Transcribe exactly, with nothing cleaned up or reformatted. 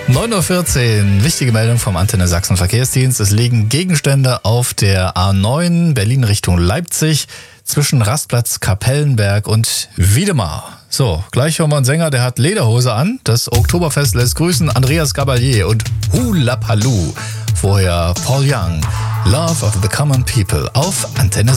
neun Uhr vierzehn, wichtige Meldung vom Antenne Sachsen Verkehrsdienst. Es liegen Gegenstände auf der A neun Berlin Richtung Leipzig zwischen Rastplatz Kapellenberg und Wiedemar. So, gleich hören wir einen Sänger, der hat Lederhose an. Das Oktoberfest lässt grüßen Andreas Gabalier und Hula Paloo. Vorher Paul Young, Love of the Common People auf Antenne Sachsen.